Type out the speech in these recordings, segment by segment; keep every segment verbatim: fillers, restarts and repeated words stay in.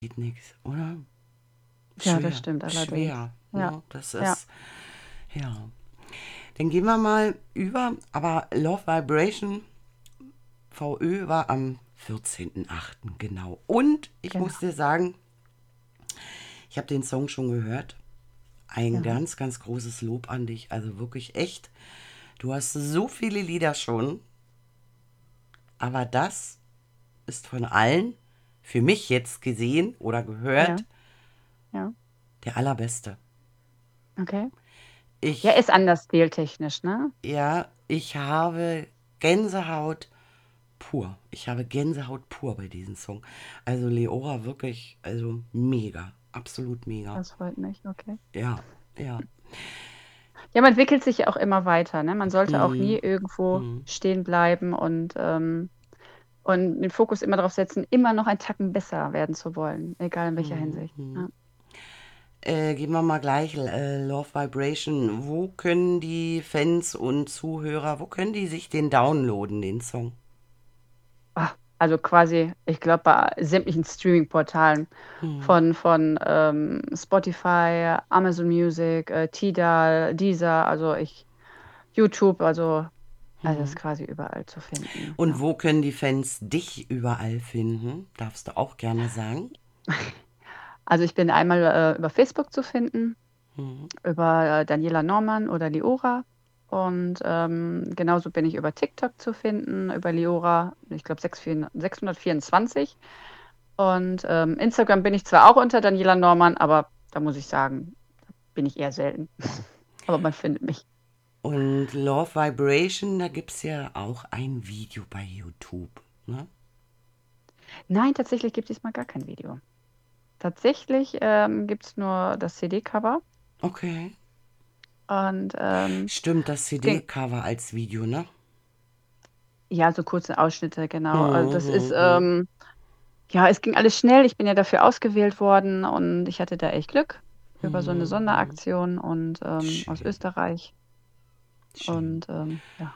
geht nichts, oder? Ja, das Schwer, stimmt allerdings. schwer, Ja, ne? Das ja, ist, ja. Dann gehen wir mal über, aber Love Vibration V Ö war am vierzehnten achten genau. Und ich muss genau. dir sagen, ich habe den Song schon gehört. Ein Ja, ganz, ganz großes Lob an dich. Also wirklich echt. Du hast so viele Lieder schon, aber das ist von allen, für mich jetzt gesehen oder ja, gehört, ja. der allerbeste. Okay. Ja, Ich, ist anders stiltechnisch, ne? ja, ich habe Gänsehaut pur. Ich habe Gänsehaut pur bei diesem Song. Also Leora wirklich, also mega, absolut mega. Das freut mich, okay. Ja, ja. Ja, man entwickelt sich ja auch immer weiter, ne? Man sollte auch nie Hm, irgendwo hm, stehen bleiben und, ähm und den Fokus immer darauf setzen, immer noch einen Tacken besser werden zu wollen, egal in welcher hm, Hinsicht. hm. Ja. Äh, gehen wir mal gleich, äh, Love Vibration. Wo können die Fans und Zuhörer, wo können die sich den downloaden, den Song? Ah, also quasi, ich glaube, bei sämtlichen Streaming-Portalen Hm, von, von ähm, Spotify, Amazon Music, äh, Tidal, Deezer, also ich, YouTube, also, also ist hm. quasi überall zu finden. Und Ja. wo können die Fans dich überall finden? Darfst du auch gerne sagen. Also ich bin einmal äh, über Facebook zu finden, Hm, über äh, Daniela Norman oder Liora. Und ähm, genauso bin ich über TikTok zu finden, über Liora, ich glaube sechshundertvierundzwanzig. Und ähm, Instagram bin ich zwar auch unter Daniela Norman, aber da muss ich sagen, bin ich eher selten. Aber man findet mich. und Love Vibration, da gibt es ja auch ein Video bei YouTube. Ne? Nein, tatsächlich gibt es diesmal gar kein Video. Tatsächlich ähm, gibt es nur das C D-Cover. Okay. Und ähm, Stimmt, das es ging, C D-Cover als Video, ne? ja, so kurze Ausschnitte, genau. Also Hm, das ist, hm, hm. ähm, ja, es ging alles schnell. Ich bin ja dafür ausgewählt worden und ich hatte da echt Glück über so eine Hm, hm. Sonderaktion und ähm, aus Schön, Österreich. schön. Und ähm, ja.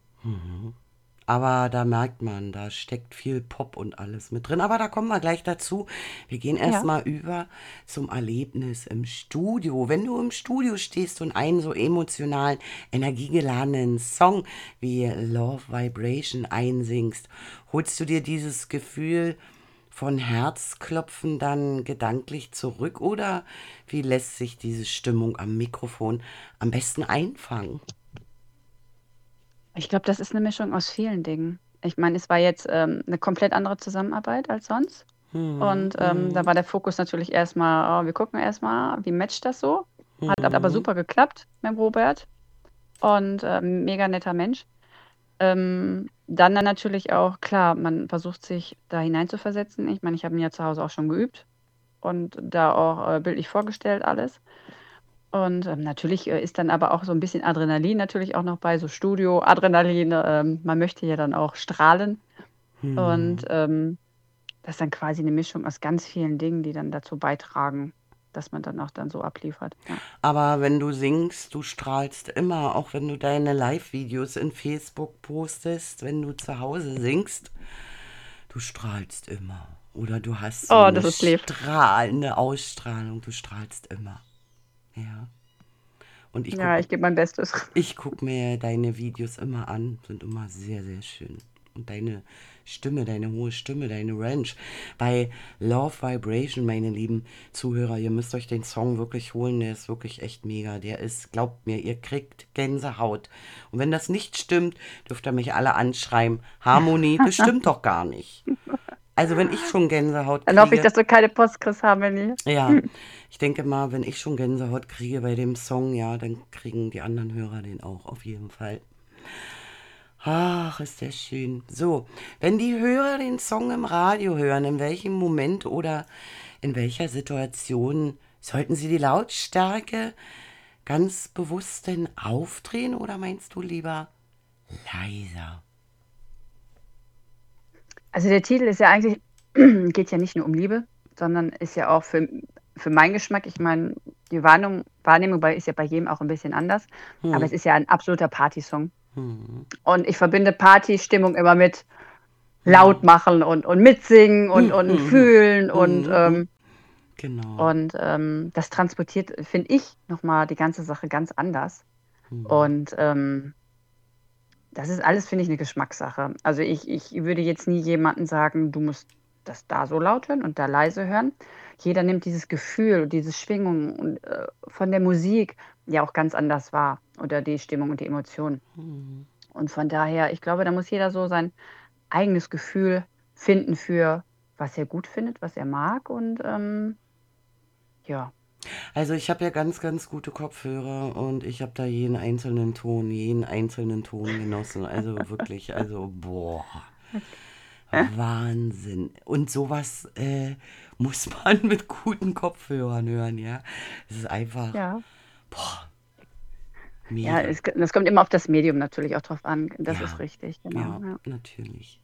Aber da merkt man, da steckt viel Pop und alles mit drin. Aber da kommen wir gleich dazu. Wir gehen Ja. erstmal über zum Erlebnis im Studio. Wenn du im Studio stehst und einen so emotionalen, energiegeladenen Song wie Love Vibration einsingst, holst du dir dieses Gefühl von Herzklopfen dann gedanklich zurück oder wie lässt sich diese Stimmung am Mikrofon am besten einfangen? Ich glaube, das ist eine Mischung aus vielen Dingen. Ich meine, es war jetzt ähm, 'ne komplett andere Zusammenarbeit als sonst. Hm, Und ähm, da hm, war der Fokus natürlich erstmal, oh, wir gucken erstmal, wie matcht das so? Hat aber hm, super geklappt mit dem Robert und ähm, mega netter Mensch. Ähm, dann dann natürlich auch, klar, man versucht sich da hineinzuversetzen. Ich meine, ich habe ihn ja zu Hause auch schon geübt und da auch äh, bildlich vorgestellt alles. Und ähm, natürlich äh, ist dann aber auch so ein bisschen Adrenalin natürlich auch noch bei, so Studio-Adrenalin. Ähm, man möchte ja dann auch strahlen. Und hm. ähm, das ist dann quasi eine Mischung aus ganz vielen Dingen, die dann dazu beitragen, dass man dann auch dann so abliefert. Ja. Aber wenn du singst, du strahlst immer, auch wenn du deine Live-Videos in Facebook postest, wenn du zu Hause singst, du strahlst immer. Oder du hast so Oh, eine das ist lieb. strahlende Ausstrahlung, du strahlst immer. Ja. Und ich Ja, gucke ich gebe mein Bestes. ich guck mir deine Videos immer an, sind immer sehr, sehr schön. Und deine Stimme, deine hohe Stimme, deine Range. Bei Love Vibration, meine lieben Zuhörer, ihr müsst euch den Song wirklich holen, der ist wirklich echt mega. Der ist, glaubt mir, ihr kriegt Gänsehaut. Und wenn das nicht stimmt, dürft ihr mich alle anschreiben. Harmonie, das stimmt doch gar nicht. Also wenn ich schon Gänsehaut Dann hoffe ich, kriege, dass du keine Post kriegst, Harmony. ja, ich denke mal, wenn ich schon Gänsehaut kriege bei dem Song, ja, dann kriegen die anderen Hörer den auch auf jeden Fall. Ach, ist der schön. So, wenn die Hörer den Song im Radio hören, in welchem Moment oder in welcher Situation sollten sie die Lautstärke ganz bewusst denn aufdrehen oder meinst du lieber leiser? Also der Titel ist ja eigentlich, geht ja nicht nur um Liebe, sondern ist ja auch für, für meinen Geschmack, ich meine, die Wahrnehmung, Wahrnehmung bei, ist ja bei jedem auch ein bisschen anders, aber Hm, es ist ja ein absoluter Partysong. hm, Und ich verbinde Partystimmung immer mit, laut machen und, und mitsingen und, und Mhm. fühlen und, Mhm. ähm, Genau. und ähm, das transportiert, finde ich, nochmal die ganze Sache ganz anders. Mhm. Und ähm, das ist alles, finde ich, eine Geschmackssache. Also, ich ich würde jetzt nie jemanden sagen: „Du musst das da so laut hören und da leise hören.“ Jeder nimmt dieses Gefühl und diese Schwingung und, äh, von der Musik ja auch ganz anders wahr oder die Stimmung und die Emotionen. Mhm. Und von daher, ich glaube, da muss jeder so sein eigenes Gefühl finden für, was er gut findet, was er mag und, ähm, ja. Also ich habe ja ganz, ganz gute Kopfhörer und ich habe da jeden einzelnen Ton, jeden einzelnen Ton genossen. Also wirklich, also boah, Wahnsinn. Und sowas äh, muss man mit guten Kopfhörern hören, ja. Es ist einfach, Ja. boah, Ja, mega. es g das kommt immer auf das Medium natürlich auch drauf an. Das ist Ja, richtig, genau, ja, ja. natürlich.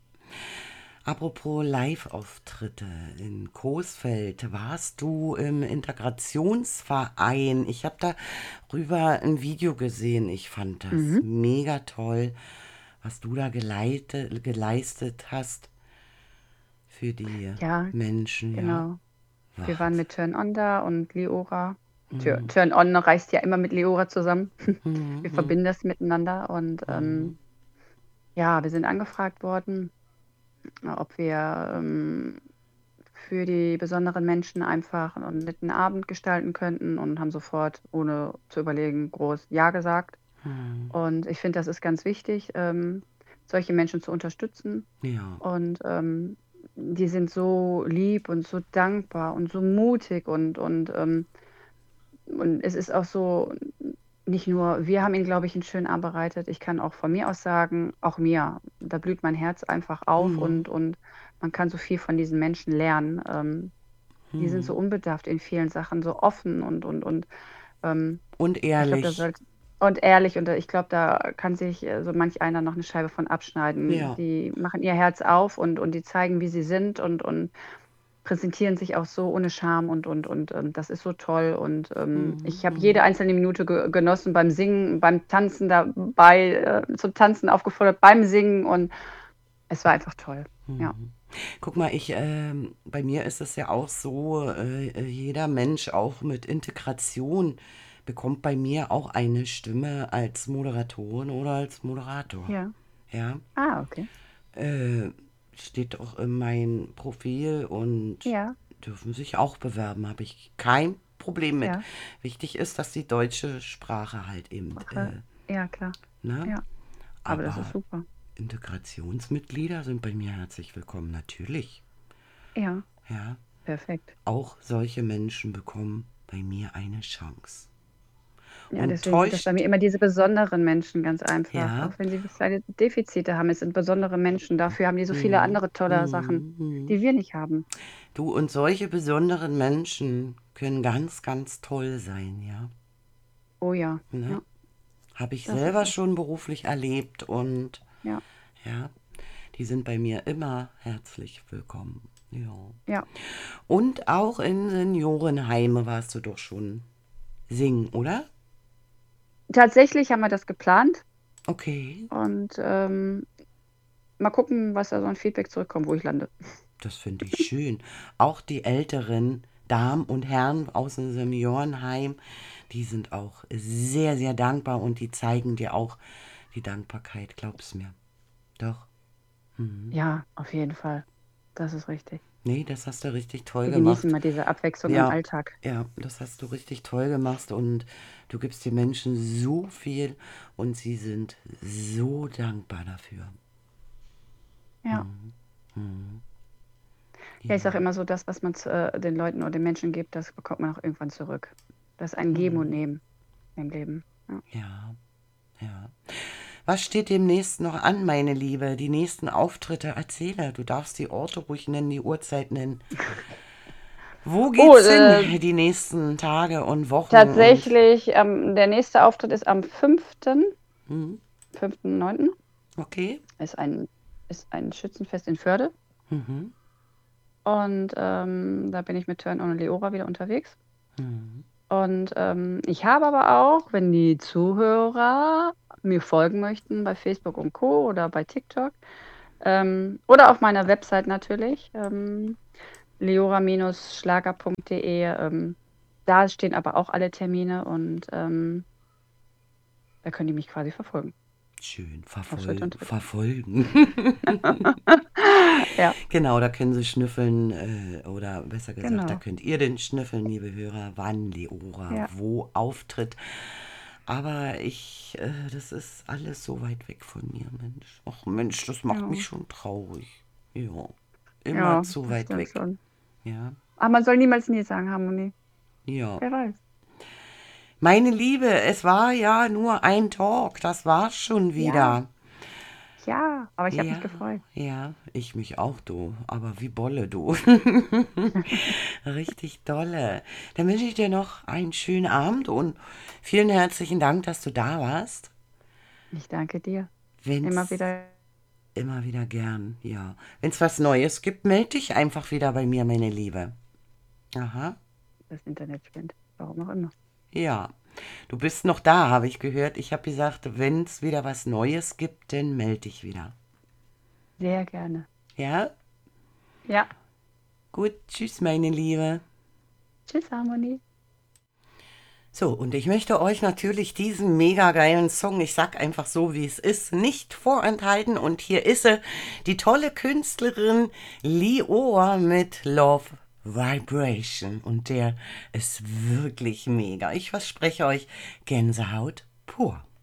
Apropos Live-Auftritte in Coesfeld, warst du im Integrationsverein? Ich habe darüber ein Video gesehen. Ich fand das Mhm. mega toll, was du da geleite, geleistet hast für die Ja, Menschen, ja. genau. Wir waren Wahnsinn. mit Turn On da und Leora. Tur Hm, Turn On reist ja immer mit Leora zusammen. hm, Wir hm, verbinden das miteinander und, ähm, hm, ja, wir sind angefragt worden, äh, ob wir, ähm, für die besonderen Menschen einfach 'n netten Abend gestalten könnten und haben sofort, ohne zu überlegen, groß ja gesagt. hm. Und ich finde, das ist ganz wichtig, ähm, solche Menschen zu unterstützen. Ja. Und, ähm, die sind so lieb und so dankbar und so mutig und und, ähm und es ist auch so, nicht nur wir haben ihnen, glaube ich, 'n schönen Abend bereitet. Ich kann auch von mir aus sagen, auch mir, da blüht mein Herz einfach auf Hm, und und man kann so viel von diesen Menschen lernen. Ähm, die sind so hm. unbedarft in vielen Sachen, so offen und und und, ähm, Und ich glaube, da ehrlich. soll und ehrlich und, äh, ich glaube, da kann sich, äh, so manch einer noch 'ne Scheibe von abschneiden. Ja. Die machen ihr Herz auf und und die zeigen, wie sie sind und und präsentieren sich auch so ohne Scham und und und, ähm, das ist so toll und, ähm, Hm, ich habe jede hm, einzelne Minute ge genossen beim Singen, beim Tanzen dabei, äh, zum Tanzen aufgefordert, beim Singen und es war einfach toll. Ja. hm. Guck mal, ich, ähm, bei mir ist es ja auch so, äh, äh, jeder Mensch auch mit Integration bekommt bei mir auch eine Stimme als Moderatorin oder als Moderator. Ja. Ja, Ah, okay. äh, steht auch in meinem Profil und Ja, dürfen sich auch bewerben, habe ich kein Problem mit. ja. Wichtig ist, dass die deutsche Sprache halt eben, Sprache. äh, Ja, klar. ne? Ja, aber das ist Aber super. Integrationsmitglieder sind bei mir herzlich willkommen, natürlich. Ja, Ja, perfekt. auch solche Menschen bekommen bei mir eine Chance. Ja, Und deswegen sind das bei mir täuscht, immer diese besonderen Menschen ganz einfach. ja, Auch wenn sie kleine Defizite haben, es sind besondere Menschen. Dafür haben die so viele hm, andere tolle Sachen, hm, hm. die wir nicht haben. Du, und solche besonderen Menschen können ganz, ganz toll sein, ja. Oh ja, Ne? ja, Habe ich das ist selber so. schon beruflich erlebt und Ja, ja, die sind bei mir immer herzlich willkommen. Ja. ja. Und auch in Seniorenheime warst du doch schon singen, oder? Tatsächlich haben wir das geplant Okay, und, ähm, mal gucken, was da so an Feedback zurückkommt, wo ich lande. das finde ich schön. Auch die älteren Damen und Herren aus dem Seniorenheim, die sind auch sehr, sehr dankbar und die zeigen dir auch die Dankbarkeit, glaub's mir. Doch. Mhm. Ja, auf jeden Fall. Das ist richtig. Nee, das hast du richtig toll Die genießen gemacht. mal diese Abwechslung im Ja, Alltag. ja, das hast du richtig toll gemacht und du gibst den Menschen so viel und sie sind so dankbar dafür. Ja. Mhm. Ja, ich sage Ja. immer so, das, was man z äh, den Leuten oder den Menschen gibt, das bekommt man auch irgendwann zurück. Das ist ein Geben und Mhm. Nehmen im Leben. Ja. Ja, ja. Was steht demnächst noch an, meine Liebe? Die nächsten Auftritte, erzähle. Du darfst die Orte ruhig nennen, die Uhrzeit nennen. Wo Oh, geht's hin äh, die nächsten Tage und Wochen und tatsächlich, ähm, der nächste Auftritt ist am fünften hm, fünften neunten okay. ist ein ist ein Schützenfest in Förde Mhm. und, ähm, da bin ich mit Turn On Leora wieder unterwegs. Mhm. Und, ähm, ich habe aber auch, wenn die Zuhörer mir folgen möchten bei Facebook und Co. oder bei TikTok, Ähm, oder auf meiner Website natürlich, ähm, leora Schlager punkt de. Ähm, da stehen aber auch alle Termine und ähm, da können die mich quasi verfolgen. Schön, Auf Schritt verfol und Tritt. verfolgen. Ja, Genau, da können Sie schnüffeln, äh, oder besser gesagt, da genau. könnt ihr den schnüffeln, liebe Hörer, wann Leora Ja, wo auftritt. Aber ich, äh, das ist alles so weit weg von mir, Mensch. Ach Mensch, das macht mich ja, schon traurig. Ja, immer ja, zu das weit stimmt weg. schon. Ja, Aber man soll niemals nie sagen, Harmonie. ja. Wer weiß. Meine Liebe, es war ja nur ein Talk, das war's schon Ja, wieder. ja, aber ich habe mich Ja, gefreut. ja, ich mich auch, du. Aber wie Bolle, du. Richtig dolle. Dann wünsche ich dir noch einen schönen Abend und vielen herzlichen Dank, dass du da warst. Ich danke dir. Immer Wenn's wieder immer wieder gern, ja. Wenn's was Neues gibt, melde dich einfach wieder bei mir, meine Liebe. Aha, das Internet spinnt. Warum auch immer. ja. Du bist noch da, habe ich gehört. Ich habe gesagt, wenn's wieder was Neues gibt, dann melde dich wieder. Sehr gerne. Ja? Ja. Gut, tschüss, meine Liebe. Tschüss, Harmonie. So, und ich möchte euch natürlich diesen mega geilen Song, ich sag einfach so, wie es ist, nicht vorenthalten. Und hier ist sie, die tolle Künstlerin Leora mit Love Vibration. Und der ist wirklich mega. Ich verspreche euch Gänsehaut pur.